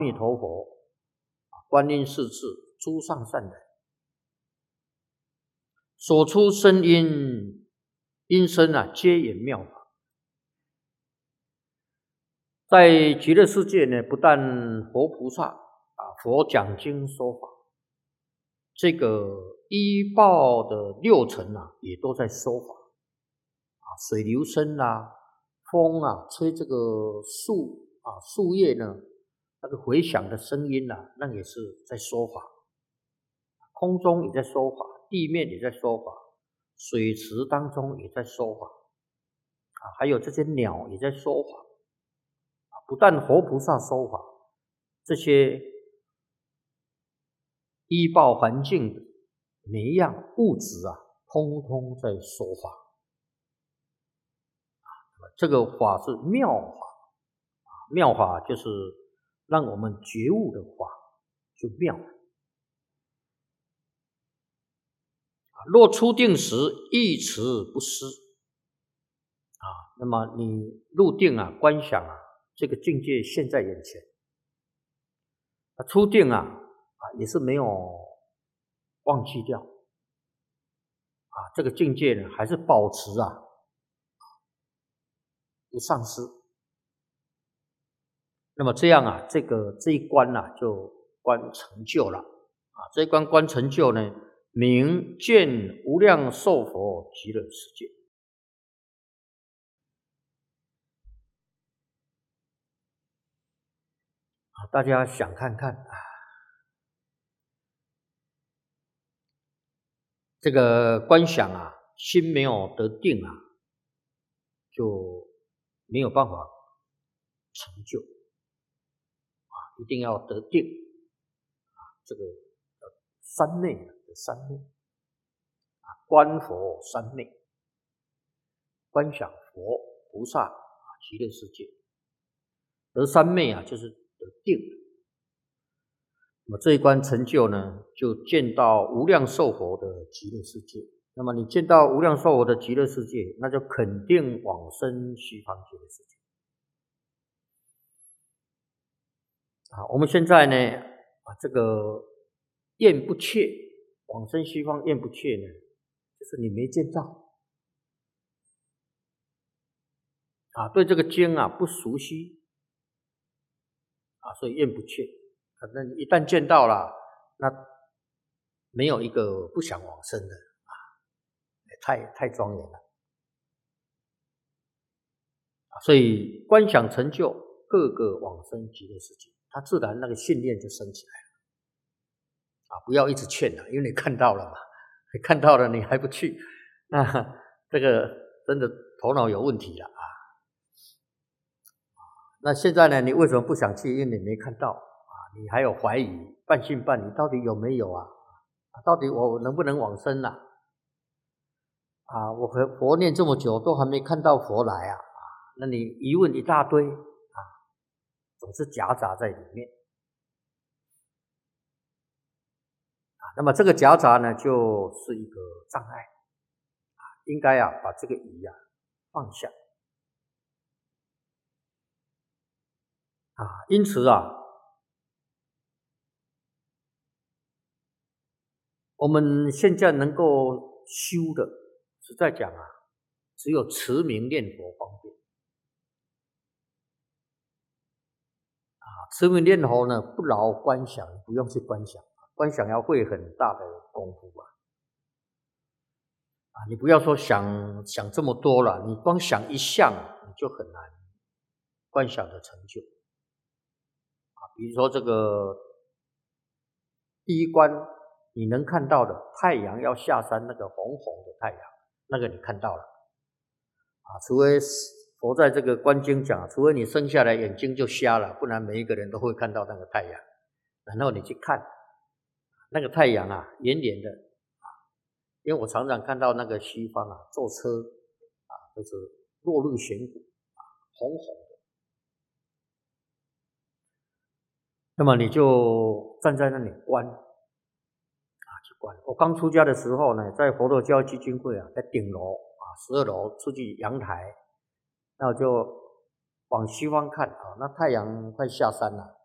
阿弥陀佛、观音世智、诸上善人所出声音，音声皆言妙法。在极乐世界呢，不但佛菩萨佛讲经说法，这个依报的六尘也都在说法水流声风吹这个树叶呢，那个回响的声音那也是在说法。空中也在说法，地面也在说法，水池当中也在说法还有这些鸟也在说法不但佛菩萨说法，这些依报环境的每一样物质通通在说法这个法是妙法妙法就是让我们觉悟的法，就妙若初定时，一持不失那么你入定观想这个境界现在眼前初定也是没有忘记掉这个境界呢还是保持不丧失。那么这样这一关就观成就了这一关观成就呢，明见无量寿佛极乐世界。大家想看看这个观想心没有得定就没有办法成就一定要得定这个三昧的三昧观佛三昧，观想佛菩萨极乐世界，得三昧就是得定。那么这一关成就呢，就见到无量寿佛的极乐世界。那么你见到无量寿佛的极乐世界，那就肯定往生西方极乐世界我们现在呢这个厌不切，往生西方厌不切呢，就是你没见到对这个经不熟悉所以厌不切。那你一旦见到了，那没有一个不想往生的太庄严了所以观想成就，各个往生极乐世界，他自然那个信念就升起来了不要一直劝因为你看到了嘛，你看到了你还不去，那这个真的头脑有问题了那现在呢，你为什么不想去？因为你没看到你还有怀疑，半信半疑，到底有没有到底我能不能往生我佛念这么久都还没看到佛来那你疑问一大堆总是夹杂在里面那么这个夹杂呢，就是一个障碍应该把这个疑放下因此我们现在能够修的，实在讲只有持名念佛方便持名念佛呢，不劳观想，不用去观想，观想要费很大的功夫你不要说想这么多了，你光想一项你就很难观想的成就比如说这个第一关你能看到的太阳要下山，那个红红的太阳，那个你看到了除非佛在这个观经讲，除非你生下来眼睛就瞎了，不然每一个人都会看到那个太阳。然后你去看那个太阳圆圆的因为我常常看到那个西方坐车就是落日悬谷红红的，那么你就站在那里观去观。我刚出家的时候呢，在佛陀教基金会在顶楼12楼出去阳台，那我就往西方看那太阳快下山了